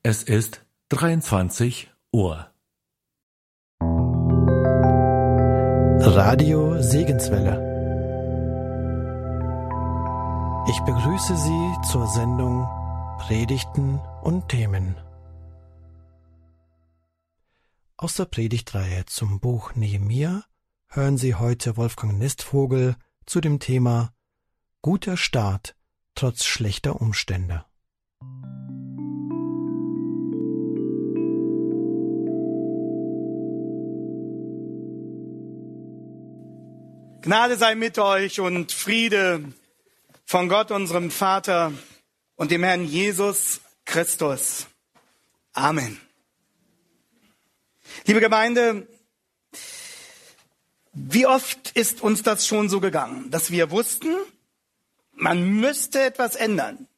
Es ist 23 Uhr. Radio Segenswelle. Ich begrüße Sie zur Sendung Predigten und Themen. Aus der Predigtreihe zum Buch Nehemia hören Sie heute Wolfgang Nestvogel zu dem Thema Guter Start trotz schlechter Umstände. Gnade sei mit euch und Friede von Gott, unserem Vater und dem Herrn Jesus Christus. Amen. Liebe Gemeinde, wie oft ist uns das schon so gegangen, dass wir wussten, man müsste etwas ändern.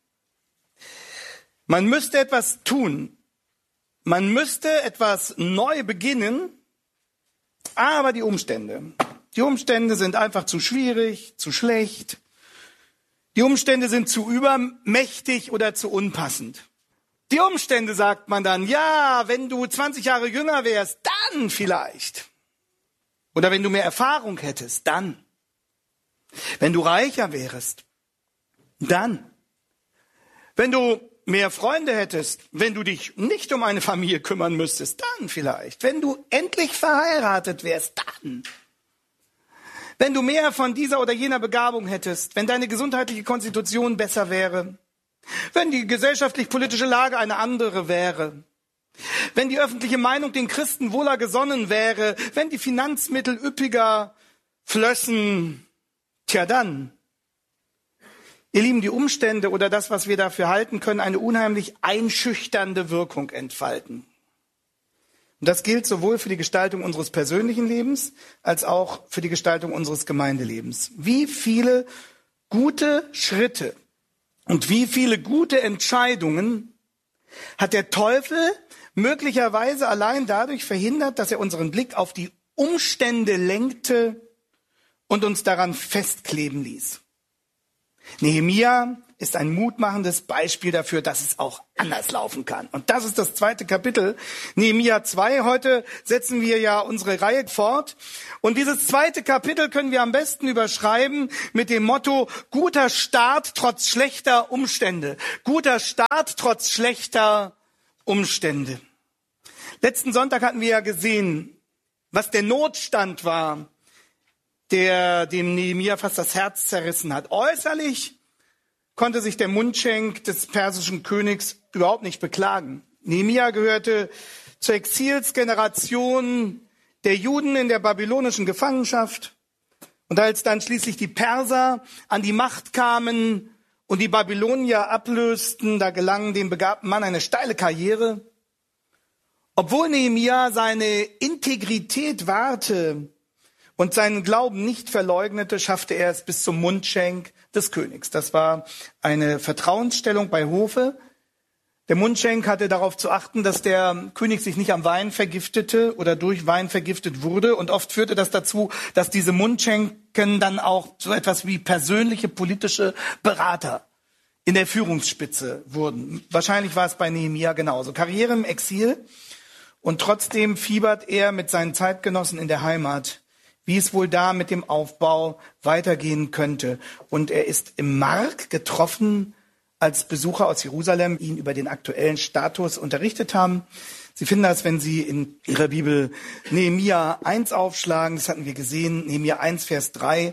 Man müsste etwas tun. Man müsste etwas neu beginnen, aber die Umstände sind einfach zu schwierig, zu schlecht. Die Umstände sind zu übermächtig oder zu unpassend. Die Umstände, sagt man dann, ja, wenn du 20 Jahre jünger wärst, dann vielleicht. Oder wenn du mehr Erfahrung hättest, dann. Wenn du reicher wärst, dann. Wenn du mehr Freunde hättest, wenn du dich nicht um eine Familie kümmern müsstest, dann vielleicht. Wenn du endlich verheiratet wärst, dann. Wenn du mehr von dieser oder jener Begabung hättest, wenn deine gesundheitliche Konstitution besser wäre, wenn die gesellschaftlich-politische Lage eine andere wäre, wenn die öffentliche Meinung den Christen wohler gesonnen wäre, wenn die Finanzmittel üppiger flössen, tja dann. Ihr Lieben, die Umstände oder das, was wir dafür halten, können eine unheimlich einschüchternde Wirkung entfalten. Und das gilt sowohl für die Gestaltung unseres persönlichen Lebens als auch für die Gestaltung unseres Gemeindelebens. Wie viele gute Schritte und wie viele gute Entscheidungen hat der Teufel möglicherweise allein dadurch verhindert, dass er unseren Blick auf die Umstände lenkte und uns daran festkleben ließ. Nehemia ist ein mutmachendes Beispiel dafür, dass es auch anders laufen kann. Und das ist das 2. Kapitel, Nehemia 2. Heute setzen wir ja unsere Reihe fort. Und dieses 2. Kapitel können wir am besten überschreiben mit dem Motto, guter Start trotz schlechter Umstände. Guter Start trotz schlechter Umstände. Letzten Sonntag hatten wir ja gesehen, was der Notstand war, der dem Nehemia fast das Herz zerrissen hat. Äußerlich konnte sich der Mundschenk des persischen Königs überhaupt nicht beklagen. Nehemia gehörte zur Exilsgeneration der Juden in der babylonischen Gefangenschaft. Und als dann schließlich die Perser an die Macht kamen und die Babylonier ablösten, da gelang dem begabten Mann eine steile Karriere. Obwohl Nehemia seine Integrität wahrte und seinen Glauben nicht verleugnete, schaffte er es bis zum Mundschenk des Königs. Das war eine Vertrauensstellung bei Hofe. Der Mundschenk hatte darauf zu achten, dass der König sich nicht am Wein vergiftete oder durch Wein vergiftet wurde. Und oft führte das dazu, dass diese Mundschenken dann auch so etwas wie persönliche politische Berater in der Führungsspitze wurden. Wahrscheinlich war es bei Nehemia genauso. Karriere im Exil und trotzdem fiebert er mit seinen Zeitgenossen in der Heimat, wie es wohl da mit dem Aufbau weitergehen könnte. Und er ist im Mark getroffen, als Besucher aus Jerusalem ihn über den aktuellen Status unterrichtet haben. Sie finden das, wenn Sie in Ihrer Bibel Nehemia 1 aufschlagen, das hatten wir gesehen, Nehemia 1, Vers 3,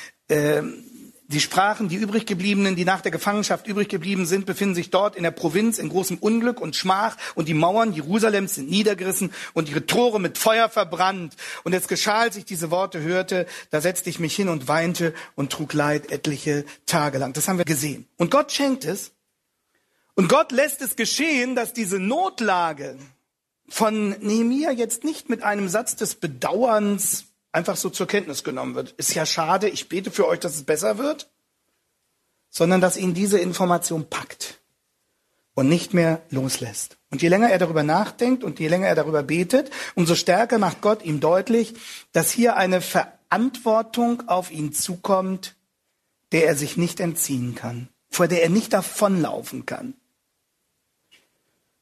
die Sprachen, die übrig gebliebenen, die nach der Gefangenschaft übrig geblieben sind, befinden sich dort in der Provinz in großem Unglück und Schmach und die Mauern Jerusalems sind niedergerissen und ihre Tore mit Feuer verbrannt. Und es geschah, als ich diese Worte hörte, da setzte ich mich hin und weinte und trug Leid etliche Tage lang. Das haben wir gesehen. Und Gott schenkt es. Und Gott lässt es geschehen, dass diese Notlage von Nehemia jetzt nicht mit einem Satz des Bedauerns einfach so zur Kenntnis genommen wird. Ist ja schade, ich bete für euch, dass es besser wird, sondern dass ihn diese Information packt und nicht mehr loslässt. Und je länger er darüber nachdenkt und je länger er darüber betet, umso stärker macht Gott ihm deutlich, dass hier eine Verantwortung auf ihn zukommt, der er sich nicht entziehen kann, vor der er nicht davonlaufen kann.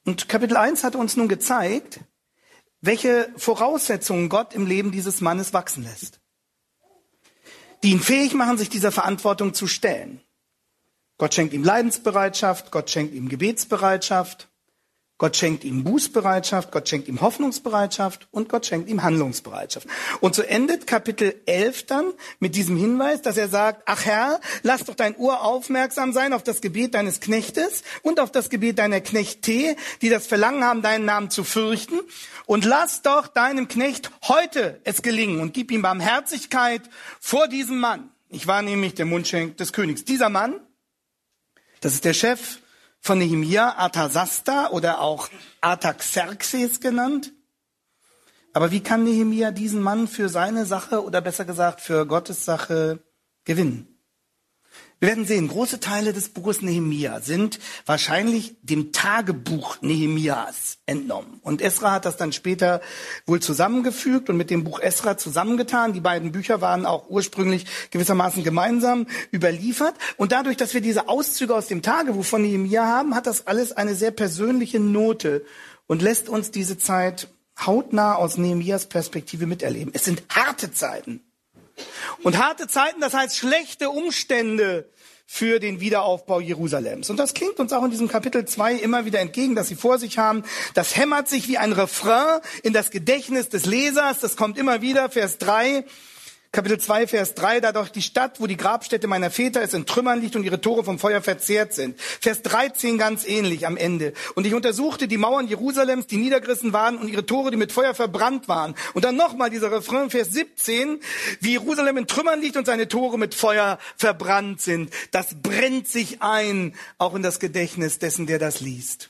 Und Kapitel 1 hat uns nun gezeigt, welche Voraussetzungen Gott im Leben dieses Mannes wachsen lässt, die ihn fähig machen, sich dieser Verantwortung zu stellen. Gott schenkt ihm Leidensbereitschaft, Gott schenkt ihm Gebetsbereitschaft, Gott schenkt ihm Bußbereitschaft, Gott schenkt ihm Hoffnungsbereitschaft und Gott schenkt ihm Handlungsbereitschaft. Und so endet Kapitel 11 dann mit diesem Hinweis, dass er sagt, ach Herr, lass doch dein Ohr aufmerksam sein auf das Gebet deines Knechtes und auf das Gebet deiner Knechte, die das Verlangen haben, deinen Namen zu fürchten. Und lass doch deinem Knecht heute es gelingen und gib ihm Barmherzigkeit vor diesem Mann. Ich war nämlich der Mundschenk des Königs. Dieser Mann, das ist der Chef von Nehemia, Arthasasta oder auch Artaxerxes genannt. Aber wie kann Nehemia diesen Mann für seine Sache oder besser gesagt für Gottes Sache gewinnen? Wir werden sehen, große Teile des Buches Nehemia sind wahrscheinlich dem Tagebuch Nehemias entnommen. Und Esra hat das dann später wohl zusammengefügt und mit dem Buch Esra zusammengetan. Die beiden Bücher waren auch ursprünglich gewissermaßen gemeinsam überliefert. Und dadurch, dass wir diese Auszüge aus dem Tagebuch von Nehemia haben, hat das alles eine sehr persönliche Note und lässt uns diese Zeit hautnah aus Nehemias Perspektive miterleben. Es sind harte Zeiten. Und harte Zeiten, das heißt schlechte Umstände für den Wiederaufbau Jerusalems. Und das klingt uns auch in diesem Kapitel 2 immer wieder entgegen, dass sie vor sich haben. Das hämmert sich wie ein Refrain in das Gedächtnis des Lesers. Das kommt immer wieder, Vers 3. Kapitel 2, Vers 3, da doch die Stadt, wo die Grabstätte meiner Väter ist, in Trümmern liegt und ihre Tore vom Feuer verzehrt sind. Vers 13 ganz ähnlich am Ende. Und ich untersuchte die Mauern Jerusalems, die niedergerissen waren und ihre Tore, die mit Feuer verbrannt waren. Und dann nochmal dieser Refrain, Vers 17, wie Jerusalem in Trümmern liegt und seine Tore mit Feuer verbrannt sind. Das brennt sich ein, auch in das Gedächtnis dessen, der das liest.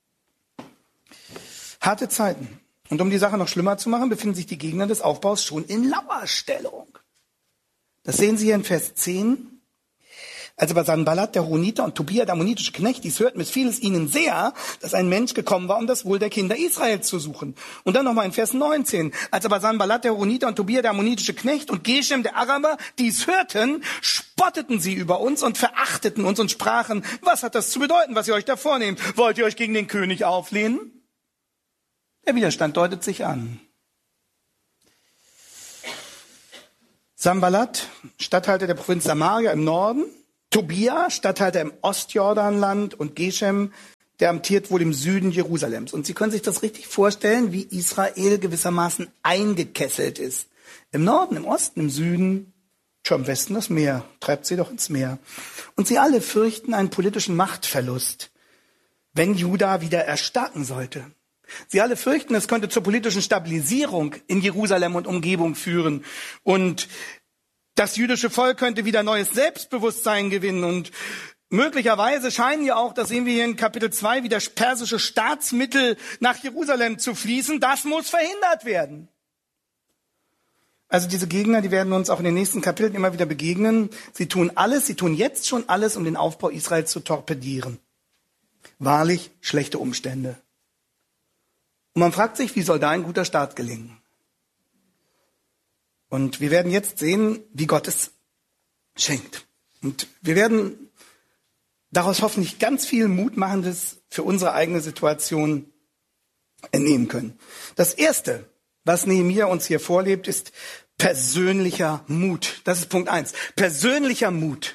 Harte Zeiten. Und um die Sache noch schlimmer zu machen, befinden sich die Gegner des Aufbaus schon in Lauerstellung. Das sehen Sie hier in Vers 10. Als aber Sanballat, der Horoniter, und Tobia, der ammonitische Knecht, dies hörten, missfiel es ihnen sehr, dass ein Mensch gekommen war, um das Wohl der Kinder Israels zu suchen. Und dann nochmal in Vers 19. Als aber Sanballat, der Horoniter, und Tobia, der ammonitische Knecht, und Geshem, der Araber, dies hörten, spotteten sie über uns und verachteten uns und sprachen, was hat das zu bedeuten, was ihr euch da vornehmt? Wollt ihr euch gegen den König auflehnen? Der Widerstand deutet sich an. Sanballat, Statthalter der Provinz Samaria im Norden, Tobia, Statthalter im Ostjordanland und Geshem, der amtiert wohl im Süden Jerusalems. Und Sie können sich das richtig vorstellen, wie Israel gewissermaßen eingekesselt ist. Im Norden, im Osten, im Süden, schon im Westen das Meer, treibt sie doch ins Meer. Und sie alle fürchten einen politischen Machtverlust, wenn Juda wieder erstarken sollte. Sie alle fürchten, es könnte zur politischen Stabilisierung in Jerusalem und Umgebung führen. Und das jüdische Volk könnte wieder neues Selbstbewusstsein gewinnen. Und möglicherweise scheinen ja auch, das sehen wir hier in Kapitel 2, wieder persische Staatsmittel nach Jerusalem zu fließen. Das muss verhindert werden. Also diese Gegner, die werden uns auch in den nächsten Kapiteln immer wieder begegnen. Sie tun jetzt schon alles, um den Aufbau Israels zu torpedieren. Wahrlich schlechte Umstände. Und man fragt sich, wie soll da ein guter Start gelingen? Und wir werden jetzt sehen, wie Gott es schenkt. Und wir werden daraus hoffentlich ganz viel Mutmachendes für unsere eigene Situation entnehmen können. Das Erste, was Nehemia uns hier vorlebt, ist persönlicher Mut. Das ist Punkt 1. Persönlicher Mut.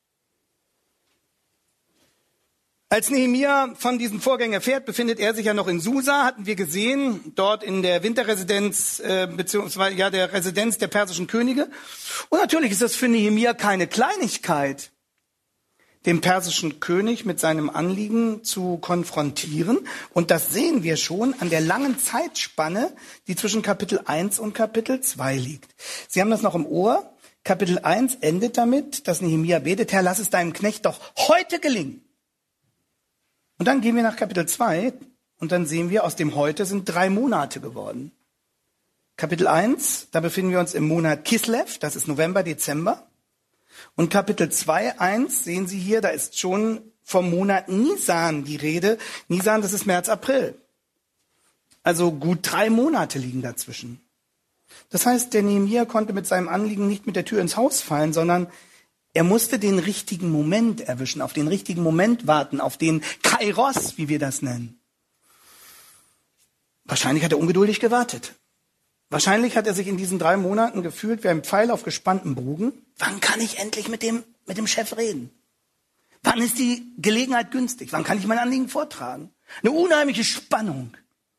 Als Nehemia von diesen Vorgängen erfährt, befindet er sich ja noch in Susa, hatten wir gesehen, dort in der Winterresidenz, beziehungsweise ja der Residenz der persischen Könige. Und natürlich ist das für Nehemia keine Kleinigkeit, den persischen König mit seinem Anliegen zu konfrontieren. Und das sehen wir schon an der langen Zeitspanne, die zwischen Kapitel 1 und Kapitel 2 liegt. Sie haben das noch im Ohr. Kapitel 1 endet damit, dass Nehemia betet, Herr, lass es deinem Knecht doch heute gelingen. Und dann gehen wir nach Kapitel 2 und dann sehen wir, aus dem Heute sind 3 Monate geworden. Kapitel 1, da befinden wir uns im Monat Kislev, das ist November, Dezember. Und Kapitel 2, 1 sehen Sie hier, da ist schon vom Monat Nisan die Rede. Nisan, das ist März, April. Also gut 3 Monate liegen dazwischen. Das heißt, der Nehemia konnte mit seinem Anliegen nicht mit der Tür ins Haus fallen, sondern er musste den richtigen Moment erwischen, auf den richtigen Moment warten, auf den Kairos, wie wir das nennen. Wahrscheinlich hat er ungeduldig gewartet. Wahrscheinlich hat er sich in diesen 3 Monaten gefühlt wie ein Pfeil auf gespanntem Bogen. Wann kann ich endlich mit dem Chef reden? Wann ist die Gelegenheit günstig? Wann kann ich mein Anliegen vortragen? Eine unheimliche Spannung.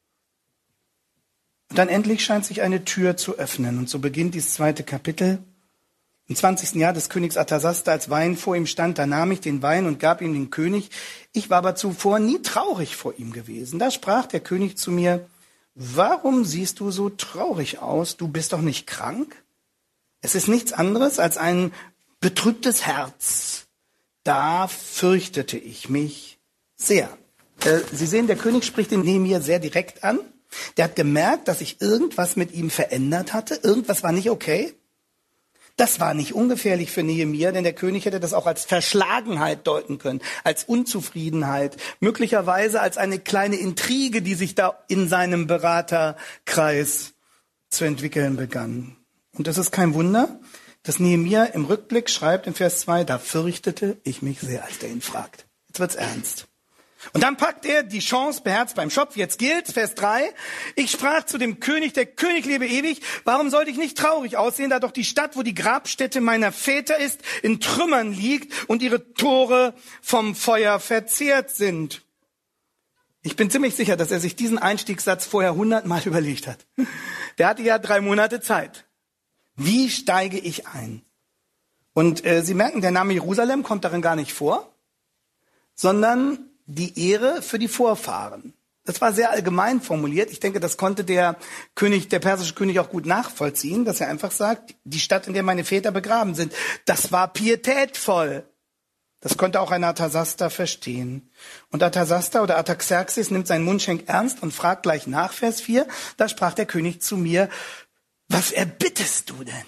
Und dann endlich scheint sich eine Tür zu öffnen. Und so beginnt dieses 2. Kapitel. Im 20. Jahr des Königs Artasasta, als Wein vor ihm stand, da nahm ich den Wein und gab ihm den König. Ich war aber zuvor nie traurig vor ihm gewesen. Da sprach der König zu mir: Warum siehst du so traurig aus? Du bist doch nicht krank? Es ist nichts anderes als ein betrübtes Herz. Da fürchtete ich mich sehr. Sie sehen, der König spricht den Nehemia sehr direkt an. Der hat gemerkt, dass sich irgendwas mit ihm verändert hatte. Irgendwas war nicht okay. Das war nicht ungefährlich für Nehemia, denn der König hätte das auch als Verschlagenheit deuten können, als Unzufriedenheit, möglicherweise als eine kleine Intrige, die sich da in seinem Beraterkreis zu entwickeln begann. Und das ist kein Wunder, dass Nehemia im Rückblick schreibt in Vers 2, da fürchtete ich mich sehr, als der ihn fragt. Jetzt wird's ernst. Und dann packt er die Chance beherzt beim Schopf. Jetzt gilt's, Vers 3. Ich sprach zu dem König, der König lebe ewig. Warum sollte ich nicht traurig aussehen, da doch die Stadt, wo die Grabstätte meiner Väter ist, in Trümmern liegt und ihre Tore vom Feuer verzehrt sind? Ich bin ziemlich sicher, dass er sich diesen Einstiegssatz vorher 100-mal überlegt hat. Der hatte ja 3 Monate Zeit. Wie steige ich ein? Und Sie merken, der Name Jerusalem kommt darin gar nicht vor, sondern die Ehre für die Vorfahren. Das war sehr allgemein formuliert. Ich denke, das konnte der persische König auch gut nachvollziehen, dass er einfach sagt, die Stadt, in der meine Väter begraben sind, das war pietätvoll. Das konnte auch ein Artasasta verstehen. Und Artasasta oder Artaxerxes nimmt seinen Mundschenk ernst und fragt gleich nach, Vers 4, da sprach der König zu mir: Was erbittest du denn?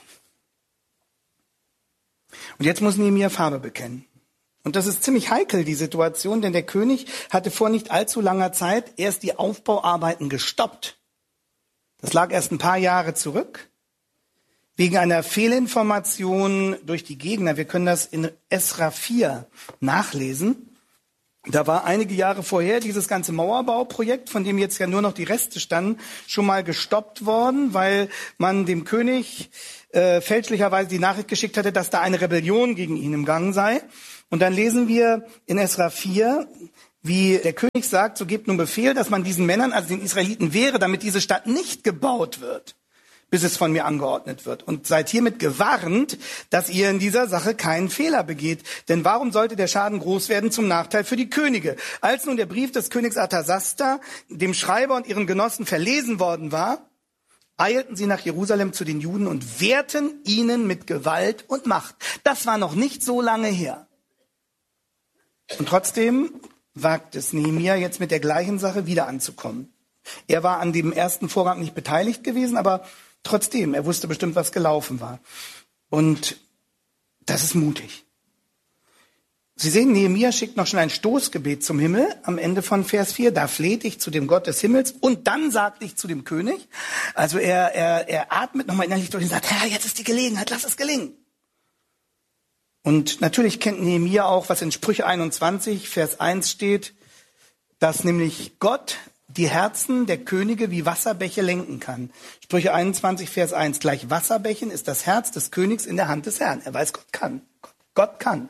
Und jetzt muss Nehemia Farbe bekennen. Und das ist ziemlich heikel, die Situation, denn der König hatte vor nicht allzu langer Zeit erst die Aufbauarbeiten gestoppt. Das lag erst ein paar Jahre zurück, wegen einer Fehlinformation durch die Gegner. Wir können das in Esra 4 nachlesen. Da war einige Jahre vorher dieses ganze Mauerbauprojekt, von dem jetzt ja nur noch die Reste standen, schon mal gestoppt worden, weil man dem König fälschlicherweise die Nachricht geschickt hatte, dass da eine Rebellion gegen ihn im Gang sei. Und dann lesen wir in Esra 4, wie der König sagt, so gebt nun Befehl, dass man diesen Männern, also den Israeliten, wehre, damit diese Stadt nicht gebaut wird, bis es von mir angeordnet wird. Und seid hiermit gewarnt, dass ihr in dieser Sache keinen Fehler begeht. Denn warum sollte der Schaden groß werden zum Nachteil für die Könige? Als nun der Brief des Königs Artasasta dem Schreiber und ihren Genossen verlesen worden war, eilten sie nach Jerusalem zu den Juden und wehrten ihnen mit Gewalt und Macht. Das war noch nicht so lange her. Und trotzdem wagt es Nehemia jetzt mit der gleichen Sache wieder anzukommen. Er war an dem ersten Vorgang nicht beteiligt gewesen, aber trotzdem, er wusste bestimmt, was gelaufen war. Und das ist mutig. Sie sehen, Nehemia schickt noch schon ein Stoßgebet zum Himmel am Ende von Vers 4. Da fleht ich zu dem Gott des Himmels und dann sagt ich zu dem König. Also er atmet nochmal innerlich durch und sagt, Herr, jetzt ist die Gelegenheit, lass es gelingen. Und natürlich kennt Nehemia auch, was in Sprüche 21, Vers 1 steht, dass nämlich Gott die Herzen der Könige wie Wasserbäche lenken kann. Sprüche 21, Vers 1, gleich Wasserbächen ist das Herz des Königs in der Hand des Herrn. Er weiß, Gott kann. Gott kann.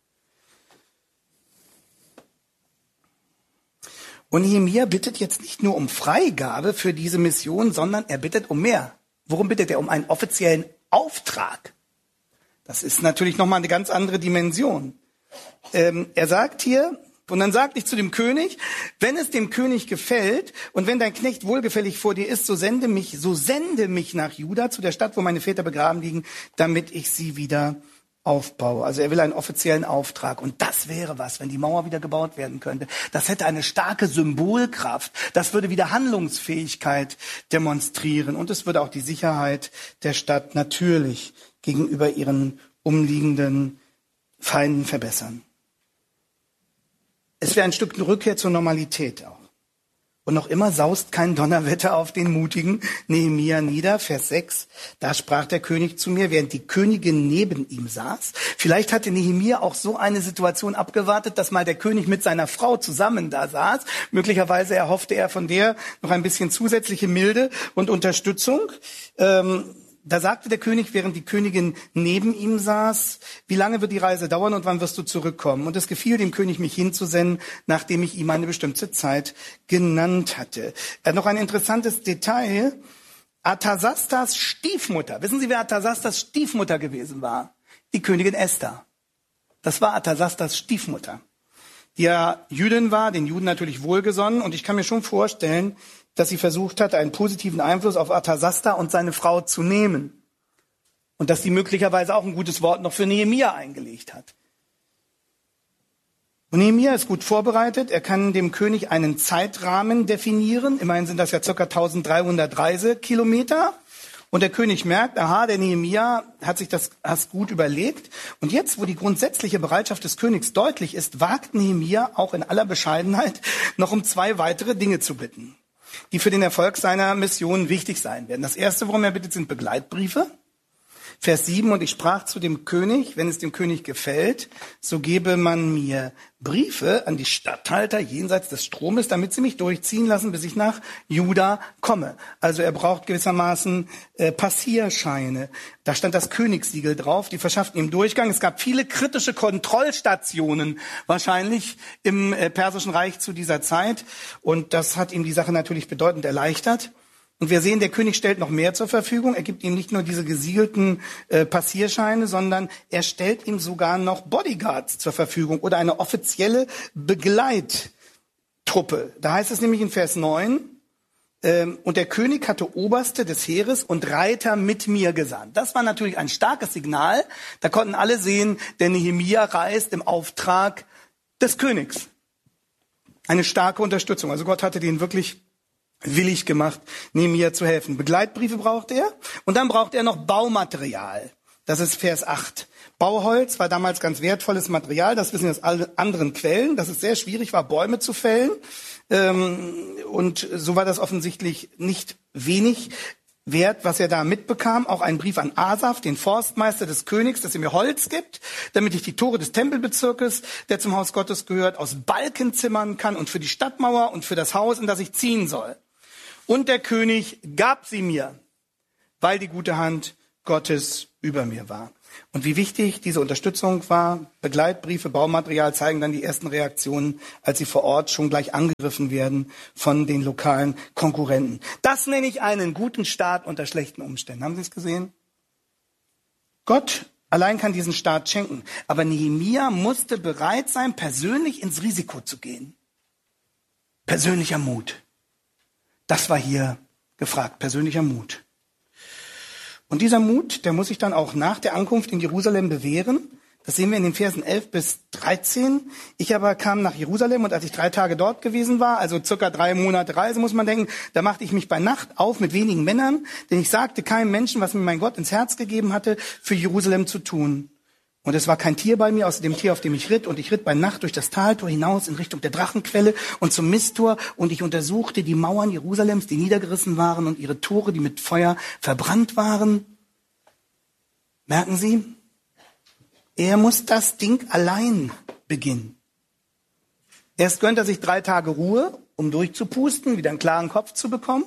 Und Nehemia bittet jetzt nicht nur um Freigabe für diese Mission, sondern er bittet um mehr. Worum bittet er? Um einen offiziellen Auftrag. Das ist natürlich nochmal eine ganz andere Dimension. Er sagt hier, und dann sagte ich zu dem König, wenn es dem König gefällt und wenn dein Knecht wohlgefällig vor dir ist, so sende mich nach Juda, zu der Stadt, wo meine Väter begraben liegen, damit ich sie wieder aufbaue. Also er will einen offiziellen Auftrag. Und das wäre was, wenn die Mauer wieder gebaut werden könnte. Das hätte eine starke Symbolkraft. Das würde wieder Handlungsfähigkeit demonstrieren. Und es würde auch die Sicherheit der Stadt natürlich gegenüber ihren umliegenden Feinden verbessern. Es wäre ein Stück Rückkehr zur Normalität auch. Und noch immer saust kein Donnerwetter auf den mutigen Nehemia nieder. Vers 6, da sprach der König zu mir, während die Königin neben ihm saß. Vielleicht hatte Nehemia auch so eine Situation abgewartet, dass mal der König mit seiner Frau zusammen da saß. Möglicherweise erhoffte er von der noch ein bisschen zusätzliche Milde und Unterstützung. Da sagte der König, während die Königin neben ihm saß, wie lange wird die Reise dauern und wann wirst du zurückkommen? Und es gefiel dem König, mich hinzusenden, nachdem ich ihm eine bestimmte Zeit genannt hatte. Noch ein interessantes Detail. Arthasastas Stiefmutter. Wissen Sie, wer Arthasastas Stiefmutter gewesen war? Die Königin Esther. Das war Arthasastas Stiefmutter, die ja Jüdin war, den Juden natürlich wohlgesonnen. Und ich kann mir schon vorstellen, dass sie versucht hat, einen positiven Einfluss auf Arthasasta und seine Frau zu nehmen. Und dass sie möglicherweise auch ein gutes Wort noch für Nehemia eingelegt hat. Und Nehemia ist gut vorbereitet. Er kann dem König einen Zeitrahmen definieren. Immerhin sind das ja ca. 1300 Reisekilometer. Und der König merkt, aha, der Nehemia hat sich das gut überlegt. Und jetzt, wo die grundsätzliche Bereitschaft des Königs deutlich ist, wagt Nehemia auch in aller Bescheidenheit noch um 2 weitere Dinge zu bitten, die für den Erfolg seiner Mission wichtig sein werden. Das erste, worum er bittet, sind Begleitbriefe. Vers 7, und ich sprach zu dem König, wenn es dem König gefällt, so gebe man mir Briefe an die Statthalter jenseits des Stromes, damit sie mich durchziehen lassen, bis ich nach Juda komme. Also er braucht gewissermaßen Passierscheine. Da stand das Königssiegel drauf, die verschafften ihm Durchgang. Es gab viele kritische Kontrollstationen, wahrscheinlich im Persischen Reich zu dieser Zeit. Und das hat ihm die Sache natürlich bedeutend erleichtert. Und wir sehen, der König stellt noch mehr zur Verfügung. Er gibt ihm nicht nur diese gesiegelten Passierscheine, sondern er stellt ihm sogar noch Bodyguards zur Verfügung oder eine offizielle Begleittruppe. Da heißt es nämlich in Vers 9, und der König hatte Oberste des Heeres und Reiter mit mir gesandt. Das war natürlich ein starkes Signal. Da konnten alle sehen, der Nehemia reist im Auftrag des Königs. Eine starke Unterstützung. Also Gott hatte den wirklich willig gemacht, Nehemia zu helfen. Begleitbriefe braucht er und dann braucht er noch Baumaterial. Das ist Vers 8. Bauholz war damals ganz wertvolles Material, das wissen wir aus allen anderen Quellen, dass es sehr schwierig war, Bäume zu fällen. Und so war das offensichtlich nicht wenig wert, was er da mitbekam. Auch ein Brief an Asaf, den Forstmeister des Königs, dass er mir Holz gibt, damit ich die Tore des Tempelbezirkes, der zum Haus Gottes gehört, aus Balken zimmern kann und für die Stadtmauer und für das Haus, in das ich ziehen soll. Und der König gab sie mir, weil die gute Hand Gottes über mir war. Und wie wichtig diese Unterstützung war, Begleitbriefe, Baumaterial zeigen dann die ersten Reaktionen, als sie vor Ort schon gleich angegriffen werden von den lokalen Konkurrenten. Das nenne ich einen guten Start unter schlechten Umständen. Haben Sie es gesehen? Gott allein kann diesen Start schenken. Aber Nehemia musste bereit sein, persönlich ins Risiko zu gehen. Persönlicher Mut. Das war hier gefragt, persönlicher Mut. Und dieser Mut, der muss sich dann auch nach der Ankunft in Jerusalem bewähren. Das sehen wir in den Versen 11 bis 13. Ich aber kam nach Jerusalem und als ich 3 Tage dort gewesen war, also circa 3 Monate Reise, muss man denken, da machte ich mich bei Nacht auf mit wenigen Männern, denn ich sagte keinem Menschen, was mir mein Gott ins Herz gegeben hatte, für Jerusalem zu tun. Und es war kein Tier bei mir, außer dem Tier, auf dem ich ritt. Und ich ritt bei Nacht durch das Taltor hinaus in Richtung der Drachenquelle und zum Misttor. Und ich untersuchte die Mauern Jerusalems, die niedergerissen waren, und ihre Tore, die mit Feuer verbrannt waren. Merken Sie? Er muss das Ding allein beginnen. Erst gönnt er sich 3 Tage Ruhe, um durchzupusten, wieder einen klaren Kopf zu bekommen.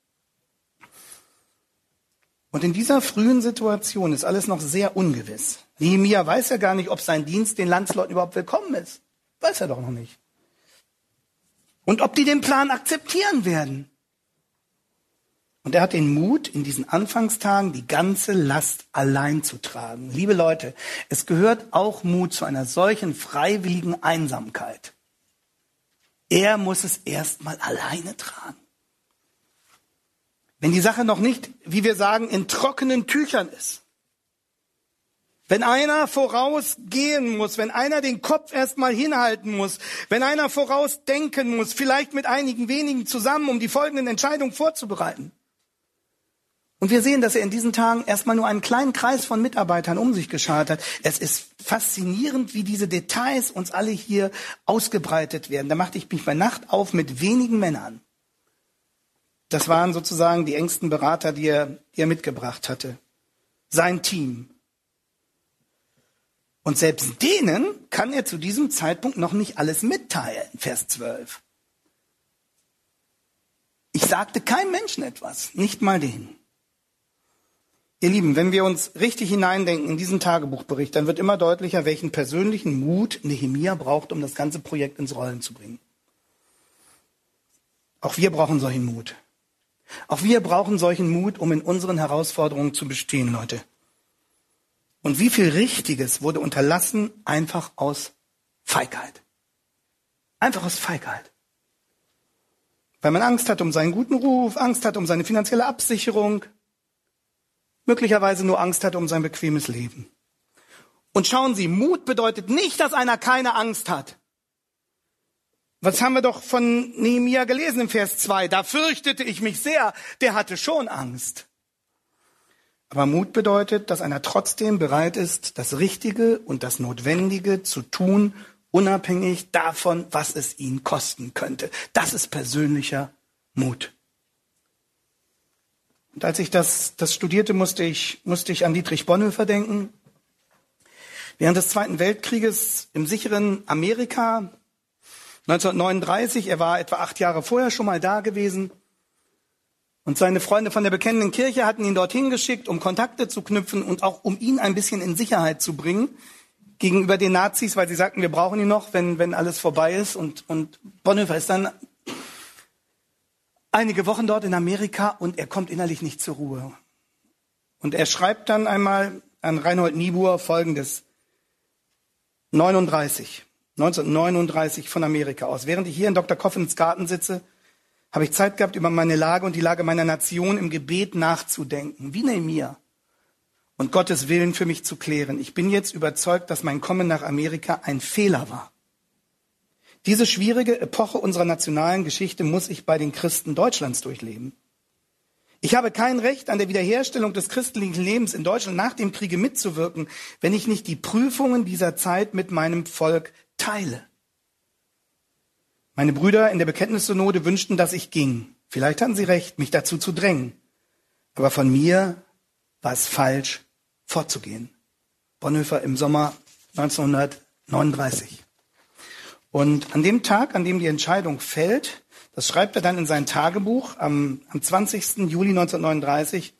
Und in dieser frühen Situation ist alles noch sehr ungewiss. Nehemia weiß ja gar nicht, ob sein Dienst den Landsleuten überhaupt willkommen ist. Weiß er doch noch nicht. Und ob die den Plan akzeptieren werden. Und er hat den Mut, in diesen Anfangstagen die ganze Last allein zu tragen. Liebe Leute, es gehört auch Mut zu einer solchen freiwilligen Einsamkeit. Er muss es erstmal alleine tragen. Wenn die Sache noch nicht, wie wir sagen, in trockenen Tüchern ist. Wenn einer vorausgehen muss, wenn einer den Kopf erstmal hinhalten muss, wenn einer vorausdenken muss, vielleicht mit einigen wenigen zusammen, um die folgenden Entscheidungen vorzubereiten. Und wir sehen, dass er in diesen Tagen erstmal nur einen kleinen Kreis von Mitarbeitern um sich geschart hat. Es ist faszinierend, wie diese Details uns alle hier ausgebreitet werden. Da machte ich mich bei Nacht auf mit wenigen Männern. Das waren sozusagen die engsten Berater, die er mitgebracht hatte. Sein Team. Und selbst denen kann er zu diesem Zeitpunkt noch nicht alles mitteilen, Vers 12. Ich sagte keinem Menschen etwas, nicht mal denen. Ihr Lieben, wenn wir uns richtig hineindenken in diesen Tagebuchbericht, dann wird immer deutlicher, welchen persönlichen Mut Nehemia braucht, um das ganze Projekt ins Rollen zu bringen. Auch wir brauchen solchen Mut. Auch wir brauchen solchen Mut, um in unseren Herausforderungen zu bestehen, Leute. Und wie viel Richtiges wurde unterlassen, einfach aus Feigheit. Einfach aus Feigheit. Weil man Angst hat um seinen guten Ruf, Angst hat um seine finanzielle Absicherung, möglicherweise nur Angst hat um sein bequemes Leben. Und schauen Sie, Mut bedeutet nicht, dass einer keine Angst hat. Was haben wir doch von Nehemia gelesen im Vers 2? Da fürchtete ich mich sehr, der hatte schon Angst. Aber Mut bedeutet, dass einer trotzdem bereit ist, das Richtige und das Notwendige zu tun, unabhängig davon, was es ihn kosten könnte. Das ist persönlicher Mut. Und als ich das studierte, musste ich an Dietrich Bonhoeffer denken. Während des Zweiten Weltkrieges im sicheren Amerika, 1939, er war etwa 8 Jahre vorher schon mal da gewesen. Und seine Freunde von der Bekennenden Kirche hatten ihn dorthin geschickt, um Kontakte zu knüpfen und auch um ihn ein bisschen in Sicherheit zu bringen gegenüber den Nazis, weil sie sagten, wir brauchen ihn noch, wenn alles vorbei ist. Und Bonhoeffer ist dann einige Wochen dort in Amerika und er kommt innerlich nicht zur Ruhe. Und er schreibt dann einmal an Reinhold Niebuhr Folgendes. 1939 von Amerika aus. Während ich hier in Dr. Coffins Garten sitze, habe ich Zeit gehabt, über meine Lage und die Lage meiner Nation im Gebet nachzudenken, wie Nehemia, und Gottes Willen für mich zu klären. Ich bin jetzt überzeugt, dass mein Kommen nach Amerika ein Fehler war. Diese schwierige Epoche unserer nationalen Geschichte muss ich bei den Christen Deutschlands durchleben. Ich habe kein Recht, an der Wiederherstellung des christlichen Lebens in Deutschland nach dem Kriege mitzuwirken, wenn ich nicht die Prüfungen dieser Zeit mit meinem Volk teile. Meine Brüder in der Bekenntnissynode wünschten, dass ich ging. Vielleicht hatten sie recht, mich dazu zu drängen. Aber von mir war es falsch, fortzugehen. Bonhoeffer im Sommer 1939. Und an dem Tag, an dem die Entscheidung fällt, das schreibt er dann in sein Tagebuch am 20. Juli 1939,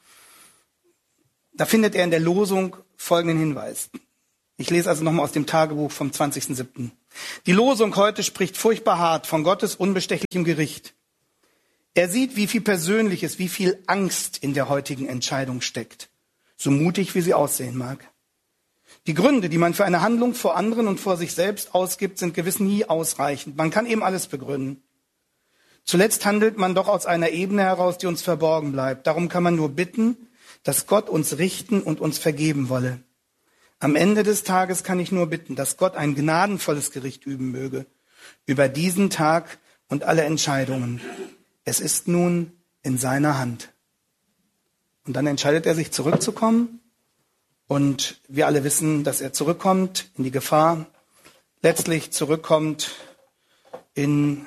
da findet er in der Losung folgenden Hinweis. Ich lese also nochmal aus dem Tagebuch vom 20.07. Die Losung heute spricht furchtbar hart von Gottes unbestechlichem Gericht. Er sieht, wie viel Persönliches, wie viel Angst in der heutigen Entscheidung steckt, so mutig wie sie aussehen mag. Die Gründe, die man für eine Handlung vor anderen und vor sich selbst ausgibt, sind gewiss nie ausreichend. Man kann eben alles begründen. Zuletzt handelt man doch aus einer Ebene heraus, die uns verborgen bleibt. Darum kann man nur bitten, dass Gott uns richten und uns vergeben wolle. Am Ende des Tages kann ich nur bitten, dass Gott ein gnadenvolles Gericht üben möge über diesen Tag und alle Entscheidungen. Es ist nun in seiner Hand. Und dann entscheidet er sich zurückzukommen. Und wir alle wissen, dass er zurückkommt in die Gefahr, letztlich zurückkommt ins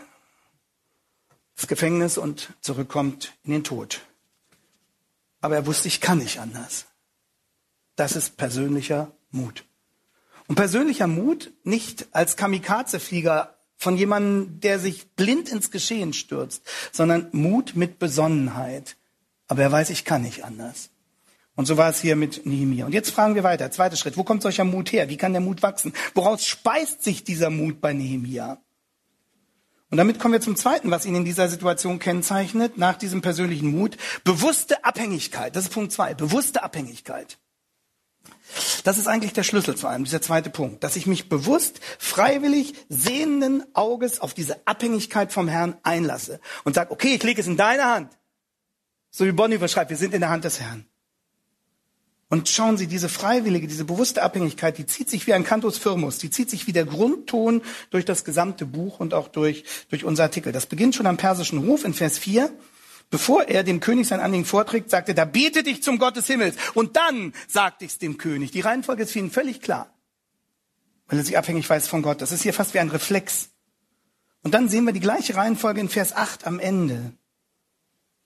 Gefängnis und zurückkommt in den Tod. Aber er wusste, ich kann nicht anders. Das ist persönlicher Mut. Und persönlicher Mut nicht als Kamikaze-Flieger von jemandem, der sich blind ins Geschehen stürzt, sondern Mut mit Besonnenheit. Aber er weiß, ich kann nicht anders. Und so war es hier mit Nehemia. Und jetzt fragen wir weiter. Zweiter Schritt. Wo kommt solcher Mut her? Wie kann der Mut wachsen? Woraus speist sich dieser Mut bei Nehemia? Und damit kommen wir zum Zweiten, was ihn in dieser Situation kennzeichnet, nach diesem persönlichen Mut. Bewusste Abhängigkeit. Das ist Punkt 2. Bewusste Abhängigkeit. Das ist eigentlich der Schlüssel zu allem, dieser zweite Punkt. Dass ich mich bewusst, freiwillig, sehenden Auges auf diese Abhängigkeit vom Herrn einlasse. Und sage, okay, ich lege es in deine Hand. So wie Bonhoeffer schreibt, wir sind in der Hand des Herrn. Und schauen Sie, diese freiwillige, diese bewusste Abhängigkeit, die zieht sich wie ein Cantus firmus, die zieht sich wie der Grundton durch das gesamte Buch und auch durch unser Artikel. Das beginnt schon am persischen Hof in Vers 4. Bevor er dem König sein Anliegen vorträgt, sagt er, da bete dich zum Gott des Himmels. Und dann sagt ich's dem König. Die Reihenfolge ist für ihn völlig klar, weil er sich abhängig weiß von Gott. Das ist hier fast wie ein Reflex. Und dann sehen wir die gleiche Reihenfolge in Vers 8 am Ende.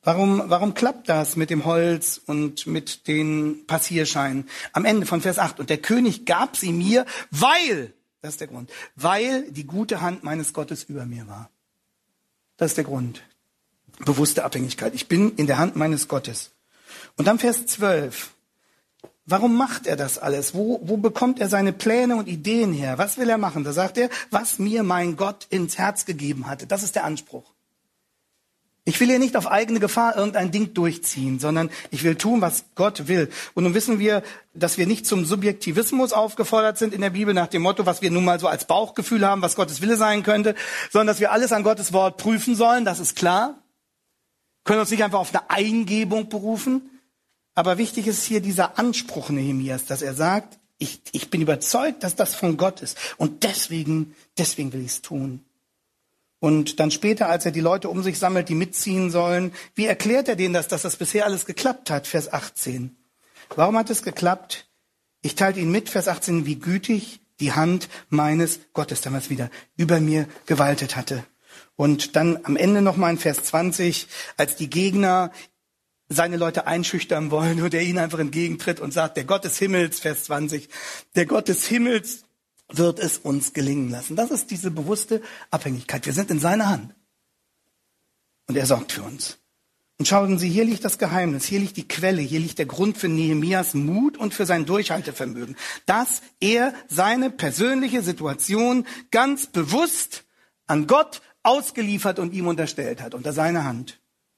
Warum klappt das mit dem Holz und mit den Passierscheinen? Am Ende von Vers 8. Und der König gab sie mir, weil, das ist der Grund, weil die gute Hand meines Gottes über mir war. Das ist der Grund. Bewusste Abhängigkeit. Ich bin in der Hand meines Gottes. Und dann Vers 12. Warum macht er das alles? Wo bekommt er seine Pläne und Ideen her? Was will er machen? Da sagt er, was mir mein Gott ins Herz gegeben hatte. Das ist der Anspruch. Ich will hier nicht auf eigene Gefahr irgendein Ding durchziehen, sondern ich will tun, was Gott will. Und nun wissen wir, dass wir nicht zum Subjektivismus aufgefordert sind in der Bibel nach dem Motto, was wir nun mal so als Bauchgefühl haben, was Gottes Wille sein könnte, sondern dass wir alles an Gottes Wort prüfen sollen, das ist klar. Können uns nicht einfach auf eine Eingebung berufen. Aber wichtig ist hier dieser Anspruch Nehemias, dass er sagt, ich bin überzeugt, dass das von Gott ist. Und deswegen will ich es tun. Und dann später, als er die Leute um sich sammelt, die mitziehen sollen, wie erklärt er denen dass das bisher alles geklappt hat? Vers 18. Warum hat es geklappt? Ich teilte ihnen mit, Vers 18, wie gütig die Hand meines Gottes damals wieder über mir gewaltet hatte. Und dann am Ende nochmal in Vers 20, als die Gegner seine Leute einschüchtern wollen und er ihnen einfach entgegentritt und sagt, der Gott des Himmels, Vers 20, der Gott des Himmels wird es uns gelingen lassen. Das ist diese bewusste Abhängigkeit. Wir sind in seiner Hand. Und er sorgt für uns. Und schauen Sie, hier liegt das Geheimnis, hier liegt die Quelle, hier liegt der Grund für Nehemias Mut und für sein Durchhaltevermögen. Dass er seine persönliche Situation ganz bewusst an Gott ausgeliefert und ihm unterstellt hat, unter seiner Hand.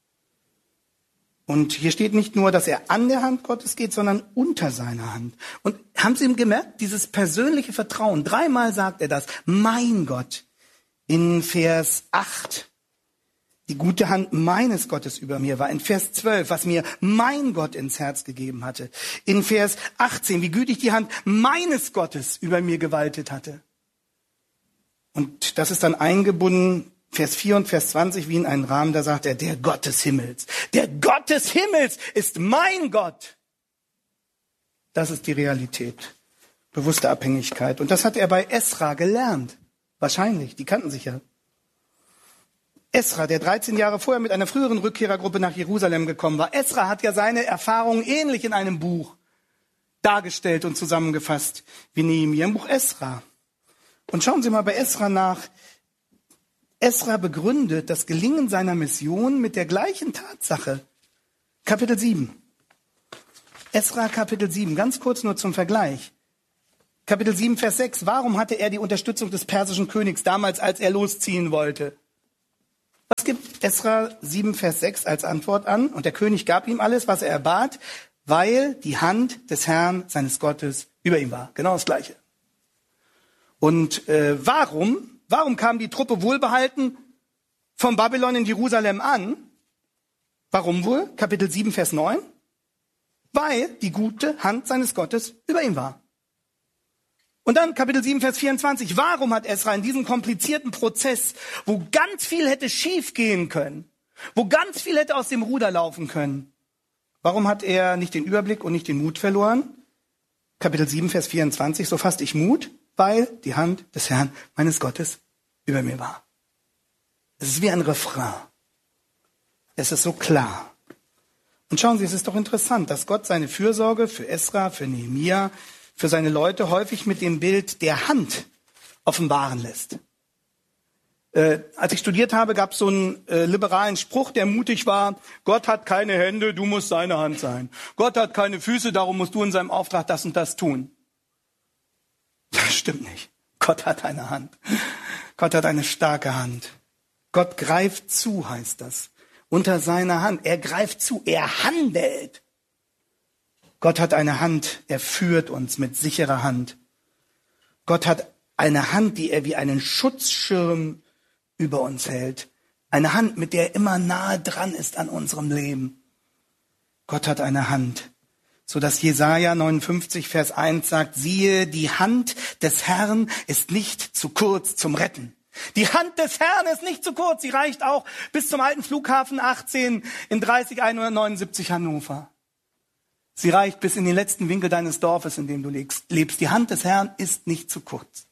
Und hier steht nicht nur, dass er an der Hand Gottes geht, sondern unter seiner Hand. Und haben Sie ihm gemerkt, dieses persönliche Vertrauen, 3-mal sagt er das, mein Gott. In Vers 8, die gute Hand meines Gottes über mir war. In Vers 12, was mir mein Gott ins Herz gegeben hatte. In Vers 18, wie gütig die Hand meines Gottes über mir gewaltet hatte. Und das ist dann eingebunden, Vers 4 und Vers 20, wie in einen Rahmen, da sagt er, der Gott des Himmels. Der Gott des Himmels ist mein Gott. Das ist die Realität. Bewusste Abhängigkeit. Und das hat er bei Esra gelernt. Wahrscheinlich, die kannten sich ja. Esra, der 13 Jahre vorher mit einer früheren Rückkehrergruppe nach Jerusalem gekommen war. Esra hat ja seine Erfahrungen ähnlich in einem Buch dargestellt und zusammengefasst wie Nehemia im Buch Esra. Und schauen Sie mal bei Esra nach. Esra begründet das Gelingen seiner Mission mit der gleichen Tatsache. Kapitel 7. Esra Kapitel 7, ganz kurz nur zum Vergleich. Kapitel 7, Vers 6. Warum hatte er die Unterstützung des persischen Königs damals, als er losziehen wollte? Was gibt Esra 7, Vers 6 als Antwort an? Und der König gab ihm alles, was er erbat, weil die Hand des Herrn, seines Gottes, über ihm war. Genau das Gleiche. Und Warum kam die Truppe wohlbehalten von Babylon in Jerusalem an? Warum wohl? Kapitel 7, Vers 9. Weil die gute Hand seines Gottes über ihm war. Und dann Kapitel 7, Vers 24. Warum hat Esra in diesem komplizierten Prozess, wo ganz viel hätte schief gehen können, wo ganz viel hätte aus dem Ruder laufen können, warum hat er nicht den Überblick und nicht den Mut verloren? Kapitel 7, Vers 24. So fasste ich Mut, weil die Hand des Herrn, meines Gottes, über mir war. Es ist wie ein Refrain. Es ist so klar. Und schauen Sie, es ist doch interessant, dass Gott seine Fürsorge für Esra, für Nehemia, für seine Leute häufig mit dem Bild der Hand offenbaren lässt. Als ich studiert habe, gab es so einen liberalen Spruch, der mutig war, Gott hat keine Hände, du musst seine Hand sein. Gott hat keine Füße, darum musst du in seinem Auftrag das und das tun. Das stimmt nicht. Gott hat eine Hand. Gott hat eine starke Hand. Gott greift zu, heißt das. Unter seiner Hand. Er greift zu, er handelt. Gott hat eine Hand, er führt uns mit sicherer Hand. Gott hat eine Hand, die er wie einen Schutzschirm über uns hält. Eine Hand, mit der er immer nahe dran ist an unserem Leben. Gott hat eine Hand, so dass Jesaja 59, Vers 1 sagt, siehe, die Hand des Herrn ist nicht zu kurz zum Retten. Die Hand des Herrn ist nicht zu kurz, sie reicht auch bis zum alten Flughafen 18 in 30179 Hannover. Sie reicht bis in den letzten Winkel deines Dorfes, in dem du lebst. Die Hand des Herrn ist nicht zu kurz.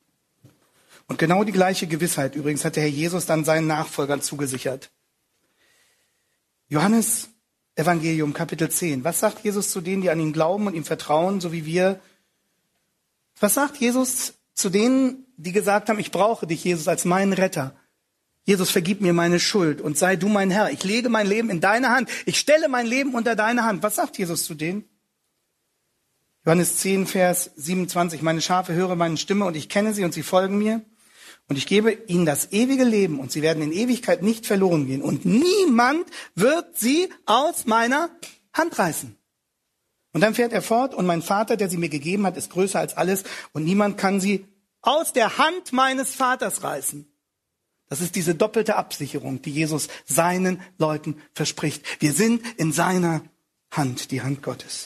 Und genau die gleiche Gewissheit übrigens hat der Herr Jesus dann seinen Nachfolgern zugesichert. Johannes Evangelium, Kapitel 10. Was sagt Jesus zu denen, die an ihn glauben und ihm vertrauen, so wie wir? Was sagt Jesus zu denen, die gesagt haben, ich brauche dich, Jesus, als meinen Retter? Jesus, vergib mir meine Schuld und sei du mein Herr. Ich lege mein Leben in deine Hand. Ich stelle mein Leben unter deine Hand. Was sagt Jesus zu denen? Johannes 10, Vers 27. Meine Schafe hören meine Stimme und ich kenne sie und sie folgen mir. Und ich gebe ihnen das ewige Leben und sie werden in Ewigkeit nicht verloren gehen. Und niemand wird sie aus meiner Hand reißen. Und dann fährt er fort, und mein Vater, der sie mir gegeben hat, ist größer als alles und niemand kann sie aus der Hand meines Vaters reißen. Das ist diese doppelte Absicherung, die Jesus seinen Leuten verspricht. Wir sind in seiner Hand, die Hand Gottes.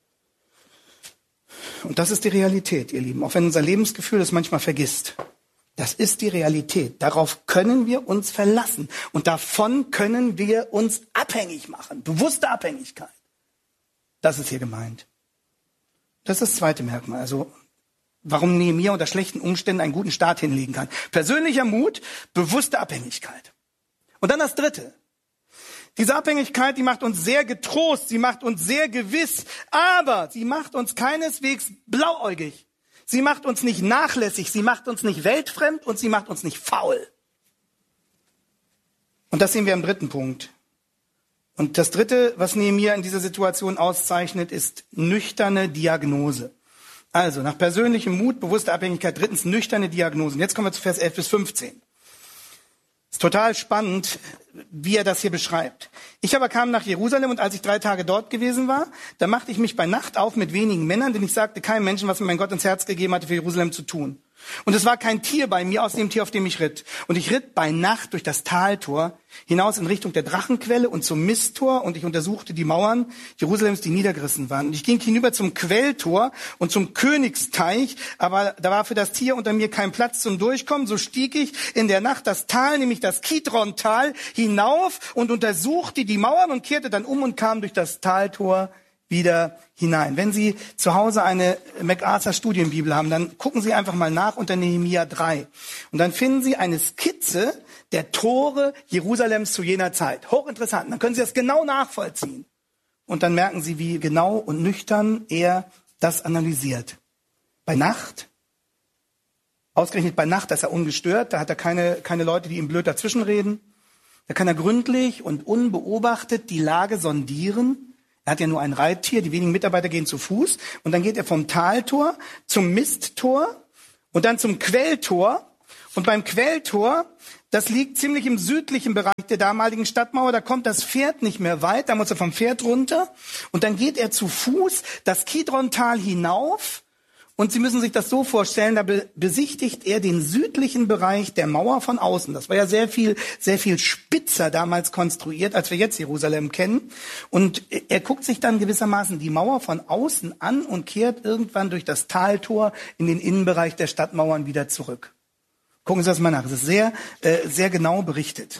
Und das ist die Realität, ihr Lieben, auch wenn unser Lebensgefühl es manchmal vergisst. Das ist die Realität. Darauf können wir uns verlassen. Und davon können wir uns abhängig machen. Bewusste Abhängigkeit. Das ist hier gemeint. Das ist das zweite Merkmal. Also, warum Nehemia unter schlechten Umständen einen guten Start hinlegen kann. Persönlicher Mut, bewusste Abhängigkeit. Und dann das dritte. Diese Abhängigkeit, die macht uns sehr getrost, sie macht uns sehr gewiss, aber sie macht uns keineswegs blauäugig. Sie macht uns nicht nachlässig, sie macht uns nicht weltfremd und sie macht uns nicht faul. Und das sehen wir im dritten Punkt. Und das dritte, was Nehemia in dieser Situation auszeichnet, ist nüchterne Diagnose. Also nach persönlichem Mut, bewusste Abhängigkeit, drittens nüchterne Diagnose. Und jetzt kommen wir zu Vers 11 bis 15. Ist total spannend, wie er das hier beschreibt. Ich aber kam nach Jerusalem und als ich 3 Tage dort gewesen war, da machte ich mich bei Nacht auf mit wenigen Männern, denn ich sagte keinem Menschen, was mir mein Gott ins Herz gegeben hatte, für Jerusalem zu tun. Und es war kein Tier bei mir, außer dem Tier, auf dem ich ritt. Und ich ritt bei Nacht durch das Taltor hinaus in Richtung der Drachenquelle und zum Misttor und ich untersuchte die Mauern Jerusalems, die niedergerissen waren. Und ich ging hinüber zum Quelltor und zum Königsteich, aber da war für das Tier unter mir kein Platz zum Durchkommen. So stieg ich in der Nacht das Tal, nämlich das Kidron-Tal, hinauf und untersuchte die Mauern und kehrte dann um und kam durch das Taltor wieder hinein. Wenn Sie zu Hause eine MacArthur Studienbibel haben, dann gucken Sie einfach mal nach unter Nehemia 3. Und dann finden Sie eine Skizze der Tore Jerusalems zu jener Zeit. Hochinteressant. Dann können Sie das genau nachvollziehen. Und dann merken Sie, wie genau und nüchtern er das analysiert. Bei Nacht, ausgerechnet bei Nacht, da ist er ungestört, da hat er keine Leute, die ihm blöd dazwischenreden. Da kann er gründlich und unbeobachtet die Lage sondieren. Er hat ja nur ein Reittier, die wenigen Mitarbeiter gehen zu Fuß. Und dann geht er vom Taltor zum Misttor und dann zum Quelltor. Und beim Quelltor, das liegt ziemlich im südlichen Bereich der damaligen Stadtmauer, da kommt das Pferd nicht mehr weit, da muss er vom Pferd runter. Und dann geht er zu Fuß das Kidron-Tal hinauf. Und Sie müssen sich das so vorstellen, da besichtigt er den südlichen Bereich der Mauer von außen. Das war ja sehr viel spitzer damals konstruiert, als wir jetzt Jerusalem kennen. Und er guckt sich dann gewissermaßen die Mauer von außen an und kehrt irgendwann durch das Taltor in den Innenbereich der Stadtmauern wieder zurück. Gucken Sie das mal nach. Es ist sehr genau berichtet.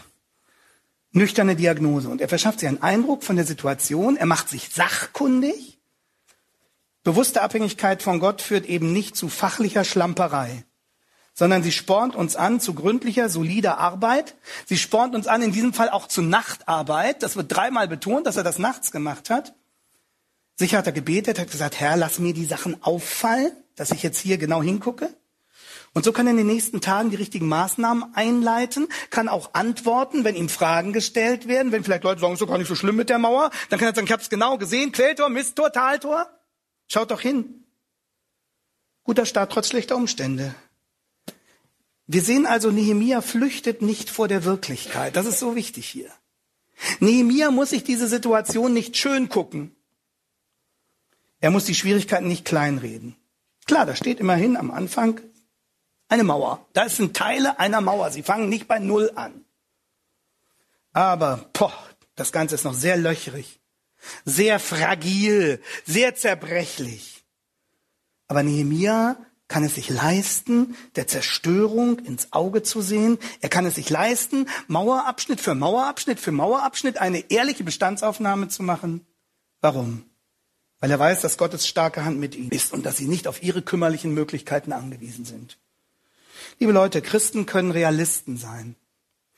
Nüchterne Diagnose. Und er verschafft sich einen Eindruck von der Situation. Er macht sich sachkundig. Bewusste Abhängigkeit von Gott führt eben nicht zu fachlicher Schlamperei, sondern sie spornt uns an zu gründlicher, solider Arbeit. Sie spornt uns an, in diesem Fall auch zu Nachtarbeit. Das wird 3-mal betont, dass er das nachts gemacht hat. Sicher hat er gebetet, hat gesagt, Herr, lass mir die Sachen auffallen, dass ich jetzt hier genau hingucke. Und so kann er in den nächsten Tagen die richtigen Maßnahmen einleiten, kann auch antworten, wenn ihm Fragen gestellt werden. Wenn vielleicht Leute sagen, so gar nicht so schlimm mit der Mauer, dann kann er sagen, ich habe es genau gesehen, Quelltor, Misttor, Taltor. Schaut doch hin. Guter Start trotz schlechter Umstände. Wir sehen also, Nehemia flüchtet nicht vor der Wirklichkeit. Das ist so wichtig hier. Nehemia muss sich diese Situation nicht schön gucken. Er muss die Schwierigkeiten nicht kleinreden. Klar, da steht immerhin am Anfang eine Mauer. Das sind Teile einer Mauer. Sie fangen nicht bei Null an. Aber, das Ganze ist noch sehr löchrig. Sehr fragil, sehr zerbrechlich. Aber Nehemia kann es sich leisten, der Zerstörung ins Auge zu sehen. Er kann es sich leisten, Mauerabschnitt für Mauerabschnitt für Mauerabschnitt eine ehrliche Bestandsaufnahme zu machen. Warum? Weil er weiß, dass Gottes starke Hand mit ihm ist und dass sie nicht auf ihre kümmerlichen Möglichkeiten angewiesen sind. Liebe Leute, Christen können Realisten sein.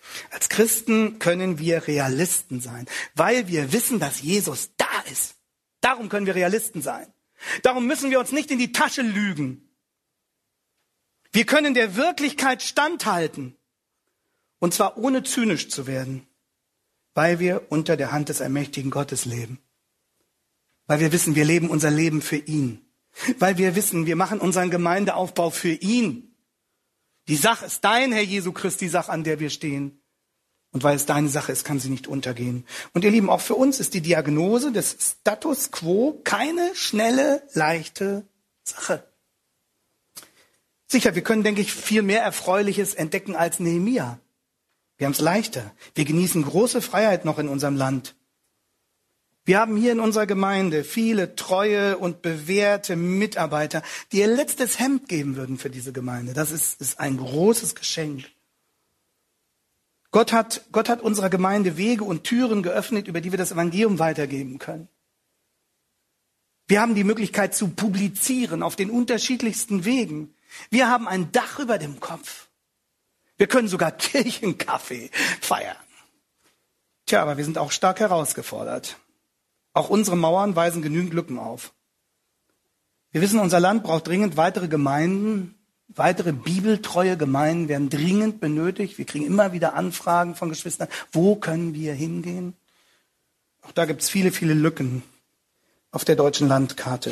Als Christen können wir Realisten sein, weil wir wissen, dass Jesus da ist. Darum können wir Realisten sein. Darum müssen wir uns nicht in die Tasche lügen. Wir können der Wirklichkeit standhalten. Und zwar ohne zynisch zu werden, weil wir unter der Hand des allmächtigen Gottes leben. Weil wir wissen, wir leben unser Leben für ihn. Weil wir wissen, wir machen unseren Gemeindeaufbau für ihn. Die Sache ist dein, Herr Jesu Christi, die Sache, an der wir stehen. Und weil es deine Sache ist, kann sie nicht untergehen. Und ihr Lieben, auch für uns ist die Diagnose des Status quo keine schnelle, leichte Sache. Sicher, wir können, denke ich, viel mehr Erfreuliches entdecken als Nehemia. Wir haben es leichter. Wir genießen große Freiheit noch in unserem Land. Wir haben hier in unserer Gemeinde viele treue und bewährte Mitarbeiter, die ihr letztes Hemd geben würden für diese Gemeinde. Das ist ein großes Geschenk. Gott hat unserer Gemeinde Wege und Türen geöffnet, über die wir das Evangelium weitergeben können. Wir haben die Möglichkeit zu publizieren auf den unterschiedlichsten Wegen. Wir haben ein Dach über dem Kopf. Wir können sogar Kirchenkaffee feiern. Tja, aber wir sind auch stark herausgefordert. Auch unsere Mauern weisen genügend Lücken auf. Wir wissen, unser Land braucht dringend weitere Gemeinden. Weitere bibeltreue Gemeinden werden dringend benötigt. Wir kriegen immer wieder Anfragen von Geschwistern. Wo können wir hingehen? Auch da gibt es viele, viele Lücken auf der deutschen Landkarte.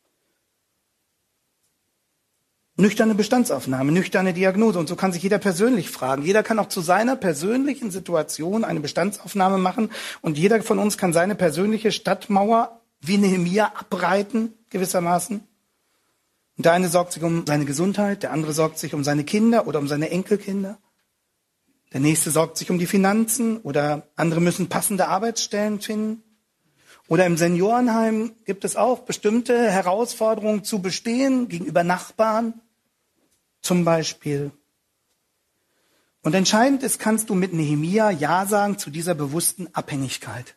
Nüchterne Bestandsaufnahme, nüchterne Diagnose. Und so kann sich jeder persönlich fragen. Jeder kann auch zu seiner persönlichen Situation eine Bestandsaufnahme machen. Und jeder von uns kann seine persönliche Stadtmauer wie Nehemia abreiten, gewissermaßen. Und der eine sorgt sich um seine Gesundheit, der andere sorgt sich um seine Kinder oder um seine Enkelkinder. Der nächste sorgt sich um die Finanzen oder andere müssen passende Arbeitsstellen finden. Oder im Seniorenheim gibt es auch bestimmte Herausforderungen zu bestehen gegenüber Nachbarn zum Beispiel. Und entscheidend ist, kannst du mit Nehemia Ja sagen zu dieser bewussten Abhängigkeit.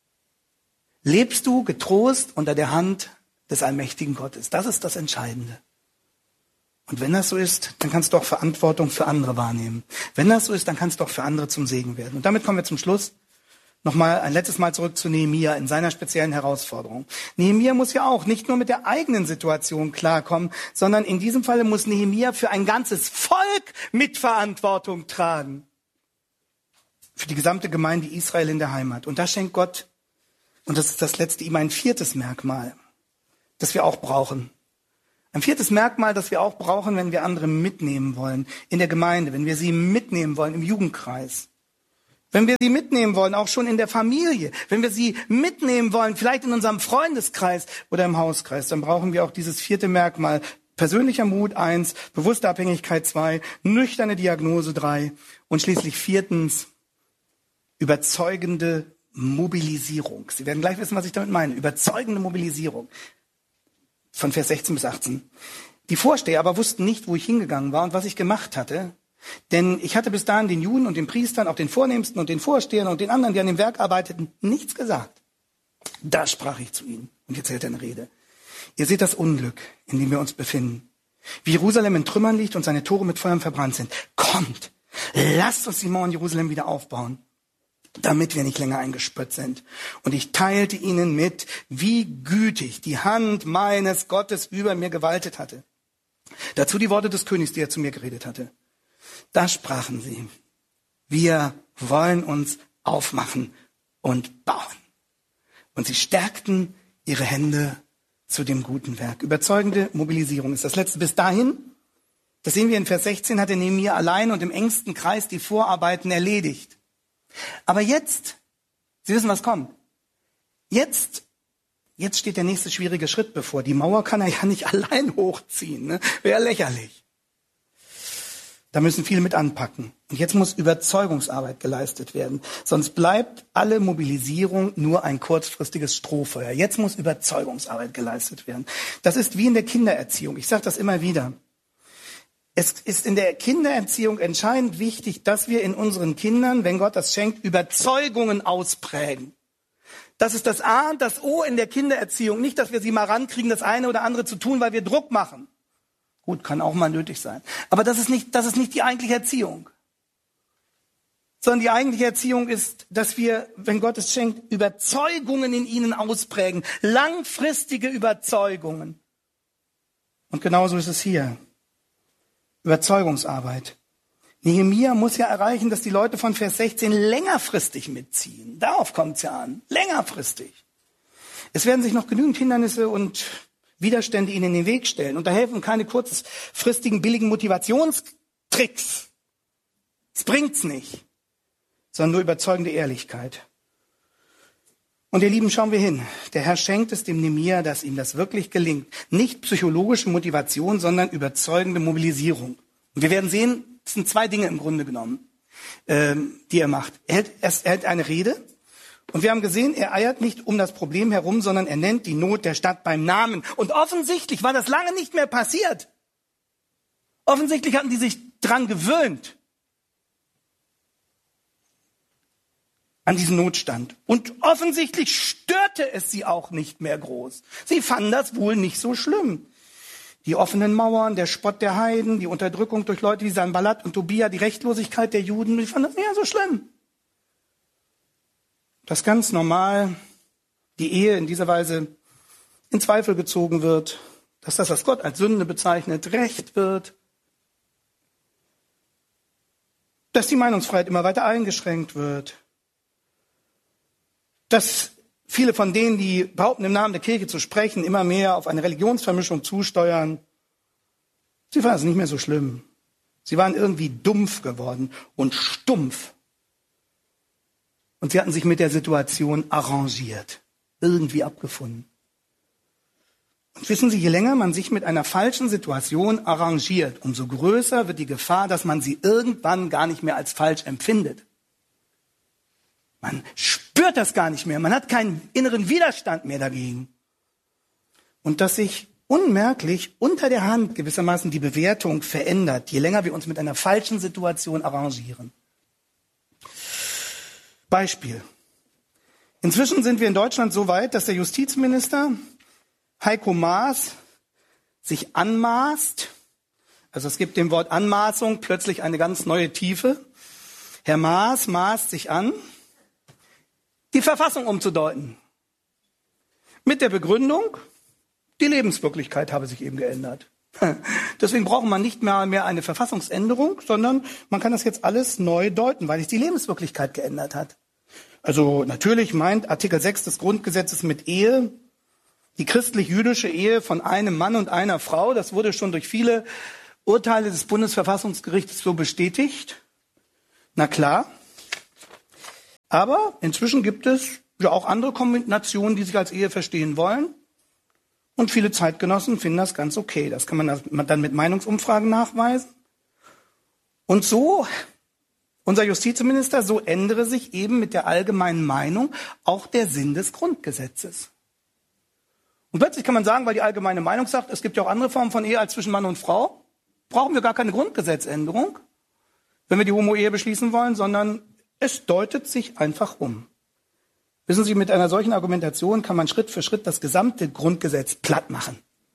Lebst du getrost unter der Hand des allmächtigen Gottes? Das ist das Entscheidende. Und wenn das so ist, dann kannst du auch Verantwortung für andere wahrnehmen. Wenn das so ist, dann kannst du auch für andere zum Segen werden. Und damit kommen wir zum Schluss. Nochmal ein letztes Mal zurück zu Nehemia in seiner speziellen Herausforderung. Nehemia muss ja auch nicht nur mit der eigenen Situation klarkommen, sondern in diesem Falle muss Nehemia für ein ganzes Volk Mitverantwortung tragen. Für die gesamte Gemeinde Israel in der Heimat. Und da schenkt Gott, und das ist das letzte, ihm ein viertes Merkmal, das wir auch brauchen. Ein viertes Merkmal, das wir auch brauchen, wenn wir andere mitnehmen wollen in der Gemeinde, wenn wir sie mitnehmen wollen im Jugendkreis. Wenn wir sie mitnehmen wollen, auch schon in der Familie, wenn wir sie mitnehmen wollen, vielleicht in unserem Freundeskreis oder im Hauskreis, dann brauchen wir auch dieses vierte Merkmal. Persönlicher Mut 1, bewusste Abhängigkeit 2, nüchterne Diagnose 3 und schließlich 4, überzeugende Mobilisierung. Sie werden gleich wissen, was ich damit meine. Überzeugende Mobilisierung. Von Vers 16 bis 18. Die Vorsteher aber wussten nicht, wo ich hingegangen war und was ich gemacht hatte. Denn ich hatte bis dahin den Juden und den Priestern, auch den Vornehmsten und den Vorstehern und den anderen, die an dem Werk arbeiteten, nichts gesagt. Da sprach ich zu ihnen. Und jetzt hält er eine Rede. Ihr seht das Unglück, in dem wir uns befinden. Wie Jerusalem in Trümmern liegt und seine Tore mit Feuern verbrannt sind. Kommt, lasst uns die Mauern Jerusalem wieder aufbauen, damit wir nicht länger eingespürt sind. Und ich teilte ihnen mit, wie gütig die Hand meines Gottes über mir gewaltet hatte. Dazu die Worte des Königs, die er zu mir geredet hatte. Da sprachen sie, wir wollen uns aufmachen und bauen. Und sie stärkten ihre Hände zu dem guten Werk. Überzeugende Mobilisierung ist das letzte. Bis dahin, das sehen wir in Vers 16, hatte Nehemia allein und im engsten Kreis die Vorarbeiten erledigt. Aber jetzt, Sie wissen, was kommt. Jetzt steht der nächste schwierige Schritt bevor. Die Mauer kann er ja nicht allein hochziehen, ne? Wäre lächerlich. Da müssen viele mit anpacken. Und jetzt muss Überzeugungsarbeit geleistet werden. Sonst bleibt alle Mobilisierung nur ein kurzfristiges Strohfeuer. Jetzt muss Überzeugungsarbeit geleistet werden. Das ist wie in der Kindererziehung. Ich sage das immer wieder. Es ist in der Kindererziehung entscheidend wichtig, dass wir in unseren Kindern, wenn Gott das schenkt, Überzeugungen ausprägen. Das ist das A und das O in der Kindererziehung. Nicht, dass wir sie mal rankriegen, das eine oder andere zu tun, weil wir Druck machen. Gut, kann auch mal nötig sein. Aber das ist nicht die eigentliche Erziehung. Sondern die eigentliche Erziehung ist, dass wir, wenn Gott es schenkt, Überzeugungen in ihnen ausprägen. Langfristige Überzeugungen. Und genauso ist es hier. Überzeugungsarbeit. Nehemia muss ja erreichen, dass die Leute von Vers 16 längerfristig mitziehen. Darauf kommt es ja an. Längerfristig. Es werden sich noch genügend Hindernisse und Widerstände ihnen in den Weg stellen. Und da helfen keine kurzfristigen, billigen Motivationstricks. Das bringt's nicht. Sondern nur überzeugende Ehrlichkeit. Und ihr Lieben, schauen wir hin. Der Herr schenkt es dem Nehemia, dass ihm das wirklich gelingt. Nicht psychologische Motivation, sondern überzeugende Mobilisierung. Und wir werden sehen, es sind zwei Dinge im Grunde genommen, die er macht. Er hält eine Rede und wir haben gesehen, er eiert nicht um das Problem herum, sondern er nennt die Not der Stadt beim Namen. Und offensichtlich war das lange nicht mehr passiert. Offensichtlich hatten die sich dran gewöhnt. An diesen Notstand. Und offensichtlich störte es sie auch nicht mehr groß. Sie fanden das wohl nicht so schlimm. Die offenen Mauern, der Spott der Heiden, die Unterdrückung durch Leute wie Sanballat und Tobia, die Rechtlosigkeit der Juden, die fanden das nicht so schlimm. Dass ganz normal die Ehe in dieser Weise in Zweifel gezogen wird, dass das, was Gott als Sünde bezeichnet, Recht wird, dass die Meinungsfreiheit immer weiter eingeschränkt wird, dass viele von denen, die behaupten, im Namen der Kirche zu sprechen, immer mehr auf eine Religionsvermischung zusteuern. Sie fanden es nicht mehr so schlimm. Sie waren irgendwie dumpf geworden und stumpf. Und sie hatten sich mit der Situation arrangiert, irgendwie abgefunden. Und wissen Sie, je länger man sich mit einer falschen Situation arrangiert, umso größer wird die Gefahr, dass man sie irgendwann gar nicht mehr als falsch empfindet. Man spürt das gar nicht mehr. Man hat keinen inneren Widerstand mehr dagegen. Und dass sich unmerklich unter der Hand gewissermaßen die Bewertung verändert, je länger wir uns mit einer falschen Situation arrangieren. Beispiel. Inzwischen sind wir in Deutschland so weit, dass der Justizminister Heiko Maas sich anmaßt, also es gibt dem Wort Anmaßung plötzlich eine ganz neue Tiefe. Herr Maas maßt sich an, die Verfassung umzudeuten. Mit der Begründung, die Lebenswirklichkeit habe sich eben geändert. Deswegen braucht man nicht mehr eine Verfassungsänderung, sondern man kann das jetzt alles neu deuten, weil sich die Lebenswirklichkeit geändert hat. Also natürlich meint Artikel 6 des Grundgesetzes mit Ehe die christlich-jüdische Ehe von einem Mann und einer Frau. Das wurde schon durch viele Urteile des Bundesverfassungsgerichts so bestätigt. Na klar. Aber inzwischen gibt es ja auch andere Kombinationen, die sich als Ehe verstehen wollen. Und viele Zeitgenossen finden das ganz okay. Das kann man dann mit Meinungsumfragen nachweisen. Und so, unser Justizminister, so ändere sich eben mit der allgemeinen Meinung auch der Sinn des Grundgesetzes. Und plötzlich kann man sagen, weil die allgemeine Meinung sagt, es gibt ja auch andere Formen von Ehe als zwischen Mann und Frau, brauchen wir gar keine Grundgesetzänderung, wenn wir die Homo-Ehe beschließen wollen, sondern es deutet sich einfach um. Wissen Sie, mit einer solchen Argumentation kann man Schritt für Schritt das gesamte Grundgesetz platt machen.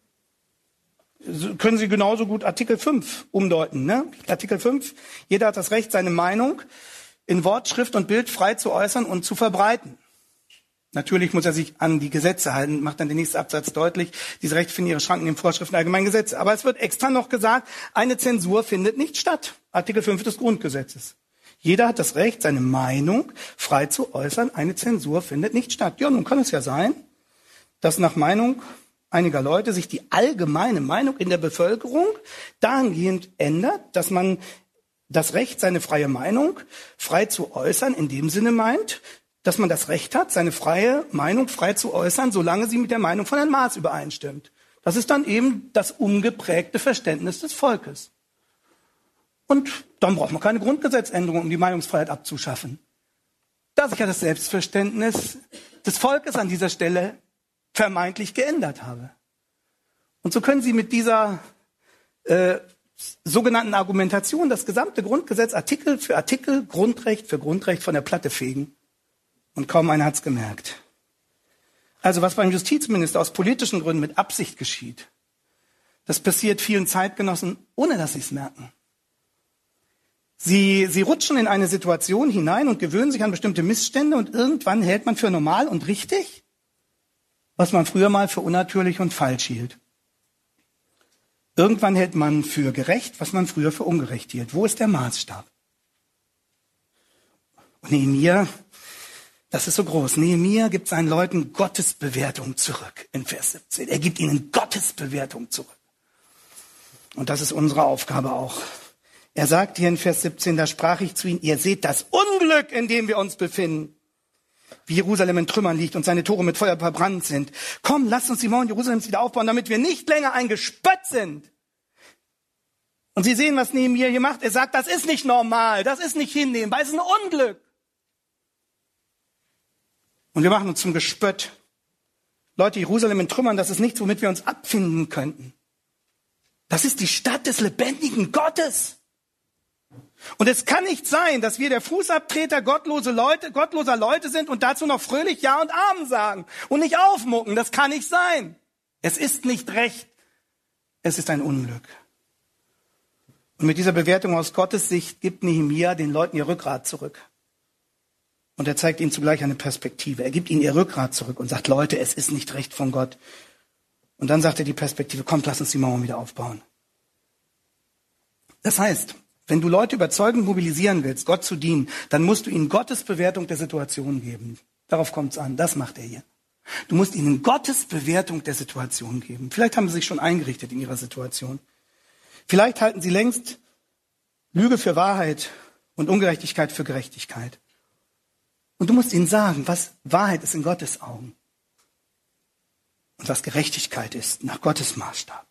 Können Sie genauso gut Artikel 5 umdeuten, ne? Artikel 5, jeder hat das Recht, seine Meinung in Wort, Schrift und Bild frei zu äußern und zu verbreiten. Natürlich muss er sich an die Gesetze halten, macht dann der nächste Absatz deutlich. Diese Rechte finden ihre Schranken in den Vorschriften der allgemeinen Gesetze. Aber es wird extra noch gesagt, eine Zensur findet nicht statt. Artikel 5 des Grundgesetzes. Jeder hat das Recht, seine Meinung frei zu äußern. Eine Zensur findet nicht statt. Ja, nun kann es ja sein, dass nach Meinung einiger Leute sich die allgemeine Meinung in der Bevölkerung dahingehend ändert, dass man das Recht, seine freie Meinung frei zu äußern, in dem Sinne meint, dass man das Recht hat, seine freie Meinung frei zu äußern, solange sie mit der Meinung von Herrn Maas übereinstimmt. Das ist dann eben das ungeprägte Verständnis des Volkes. Und dann braucht man keine Grundgesetzänderung, um die Meinungsfreiheit abzuschaffen. Da sich ja das Selbstverständnis des Volkes an dieser Stelle vermeintlich geändert habe. Und so können Sie mit dieser sogenannten Argumentation das gesamte Grundgesetz Artikel für Artikel, Grundrecht für Grundrecht von der Platte fegen. Und kaum einer hat's gemerkt. Also was beim Justizminister aus politischen Gründen mit Absicht geschieht, das passiert vielen Zeitgenossen, ohne dass sie es merken. Sie rutschen in eine Situation hinein und gewöhnen sich an bestimmte Missstände und irgendwann hält man für normal und richtig, was man früher mal für unnatürlich und falsch hielt. Irgendwann hält man für gerecht, was man früher für ungerecht hielt. Wo ist der Maßstab? Und Nehemia, das ist so groß. Nehemia gibt seinen Leuten Gottesbewertung zurück in Vers 17. Er gibt ihnen Gottesbewertung zurück. Und das ist unsere Aufgabe auch. Er sagt hier in Vers 17, da sprach ich zu ihnen, ihr seht das Unglück, in dem wir uns befinden. Wie Jerusalem in Trümmern liegt und seine Tore mit Feuer verbrannt sind. Komm, lasst uns die Mauern Jerusalems wieder aufbauen, damit wir nicht länger ein Gespött sind. Und Sie sehen, was Nehemia hier macht. Er sagt, das ist nicht normal, das ist nicht hinnehmbar, es ist ein Unglück. Und wir machen uns zum Gespött. Leute, Jerusalem in Trümmern, das ist nichts, womit wir uns abfinden könnten. Das ist die Stadt des lebendigen Gottes. Und es kann nicht sein, dass wir der Fußabtreter gottloser Leute sind und dazu noch fröhlich Ja und Amen sagen und nicht aufmucken. Das kann nicht sein. Es ist nicht recht. Es ist ein Unglück. Und mit dieser Bewertung aus Gottes Sicht gibt Nehemia den Leuten ihr Rückgrat zurück. Und er zeigt ihnen zugleich eine Perspektive. Er gibt ihnen ihr Rückgrat zurück und sagt, Leute, es ist nicht recht von Gott. Und dann sagt er die Perspektive, kommt, lass uns die Mauern wieder aufbauen. Das heißt, wenn du Leute überzeugend mobilisieren willst, Gott zu dienen, dann musst du ihnen Gottes Bewertung der Situation geben. Darauf kommt es an. Das macht er hier. Du musst ihnen Gottes Bewertung der Situation geben. Vielleicht haben sie sich schon eingerichtet in ihrer Situation. Vielleicht halten sie längst Lüge für Wahrheit und Ungerechtigkeit für Gerechtigkeit. Und du musst ihnen sagen, was Wahrheit ist in Gottes Augen und was Gerechtigkeit ist nach Gottes Maßstab.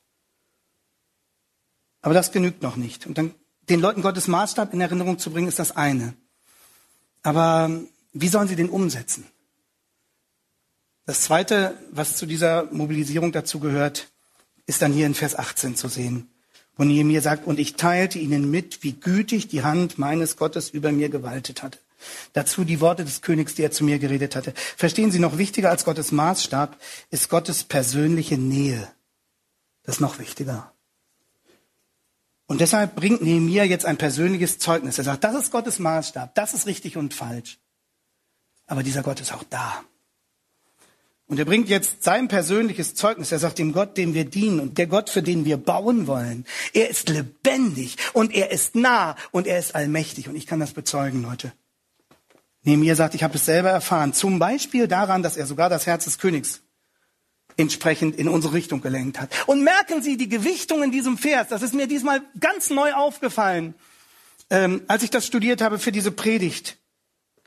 Aber das genügt noch nicht. Und dann den Leuten Gottes Maßstab in Erinnerung zu bringen, ist das eine. Aber wie sollen sie den umsetzen? Das Zweite, was zu dieser Mobilisierung dazu gehört, ist dann hier in Vers 18 zu sehen, wo Nehemia sagt, und ich teilte ihnen mit, wie gütig die Hand meines Gottes über mir gewaltet hatte. Dazu die Worte des Königs, die er zu mir geredet hatte. Verstehen Sie, noch wichtiger als Gottes Maßstab ist Gottes persönliche Nähe. Das ist noch wichtiger. Und deshalb bringt Nehemia jetzt ein persönliches Zeugnis. Er sagt, das ist Gottes Maßstab, das ist richtig und falsch. Aber dieser Gott ist auch da. Und er bringt jetzt sein persönliches Zeugnis. Er sagt, dem Gott, dem wir dienen und der Gott, für den wir bauen wollen, er ist lebendig und er ist nah und er ist allmächtig. Und ich kann das bezeugen, Leute. Nehemia sagt, ich habe es selber erfahren. Zum Beispiel daran, dass er sogar das Herz des Königs entsprechend in unsere Richtung gelenkt hat. Und merken Sie die Gewichtung in diesem Vers. Das ist mir diesmal ganz neu aufgefallen, als ich das studiert habe für diese Predigt.